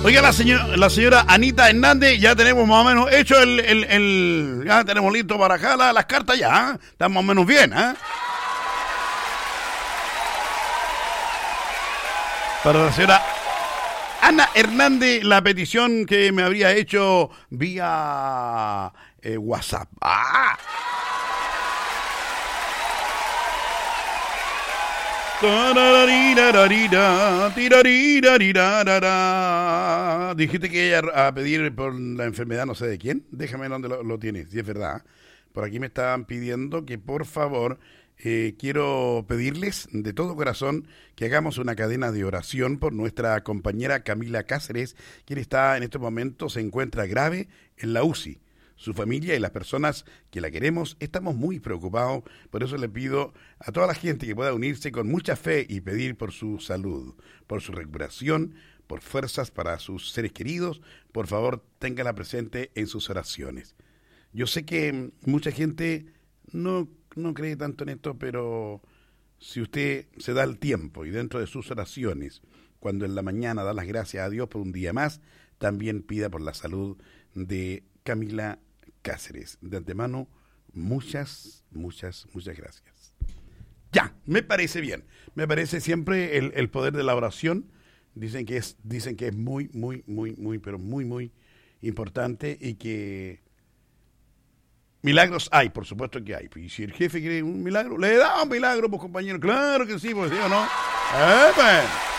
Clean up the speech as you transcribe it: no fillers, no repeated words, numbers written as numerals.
Oiga, la señora Anita Hernández, ya tenemos más o menos hecho ya tenemos listo para acá las cartas ya, ¿eh? Están más o menos bien, ¿eh? Para la señora Ana Hernández, la petición que me habría hecho vía WhatsApp. ¡Ah! Dijiste que ella a pedir por la enfermedad no sé de quién. Déjame dónde lo tienes, si es verdad. Por aquí me estaban pidiendo que por favor quiero pedirles de todo corazón que hagamos una cadena de oración por nuestra compañera Camila Cáceres, quien está en estos momentos, se encuentra grave en la UCI. Su familia y las personas que la queremos estamos muy preocupados, por eso le pido a toda la gente que pueda unirse con mucha fe y pedir por su salud, por su recuperación, por fuerzas para sus seres queridos. Por favor, téngala presente en sus oraciones. Yo sé que mucha gente no cree tanto en esto, pero si usted se da el tiempo y dentro de sus oraciones, cuando en la mañana da las gracias a Dios por un día más, también pida por la salud de Camila Cáceres. De antemano, muchas gracias. Ya, me parece bien. Me parece siempre el poder de la oración. Dicen que es muy importante y que milagros hay, por supuesto que hay. Y si el jefe quiere un milagro, le da un milagro, pues compañero. Claro que sí, pues sí o no. Pues.